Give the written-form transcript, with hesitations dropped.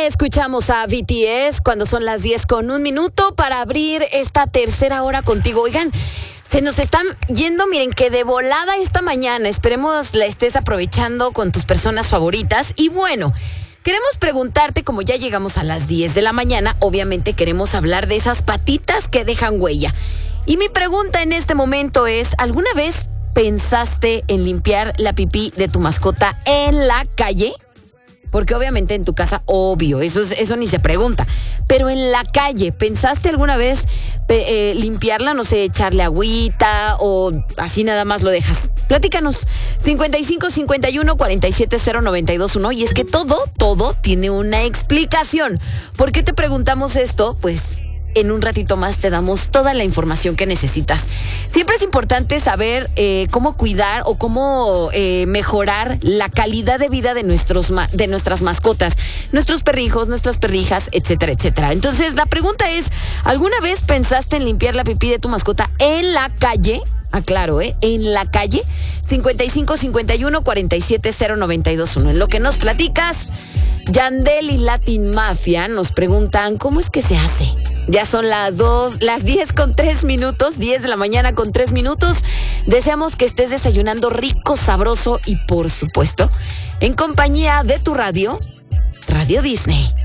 Escuchamos a BTS cuando son las 10:01 para abrir esta tercera hora contigo. Oigan, se nos están yendo, miren, que de volada esta mañana. Esperemos la estés aprovechando con tus personas favoritas. Y bueno, queremos preguntarte, como ya llegamos a las 10 de la mañana, obviamente queremos hablar de esas patitas que dejan huella. Y mi pregunta en este momento es, ¿alguna vez pensaste en limpiar la pipí de tu mascota en la calle? Porque obviamente en tu casa, obvio, eso ni se pregunta. Pero en la calle, ¿pensaste alguna vez limpiarla? No sé, echarle agüita o así nada más lo dejas. Platícanos, 55 51 47 0921. Y es que todo tiene una explicación. ¿Por qué te preguntamos esto? Pues en un ratito más te damos toda la información que necesitas. Siempre es importante saber cómo cuidar o cómo mejorar la calidad de vida de nuestras mascotas, nuestros perrijos, nuestras perrijas, etcétera, etcétera. Entonces, la pregunta es, ¿alguna vez pensaste en limpiar la pipí de tu mascota en la calle? Aclaro, en la calle. 55 51 47 0921. En lo que nos platicas, Yandel y Latin Mafia nos preguntan, ¿cómo es que se hace? Ya son las 10:03, 10 de la mañana con 3 minutos. Deseamos que estés desayunando rico, sabroso y, por supuesto, en compañía de tu radio, Radio Disney.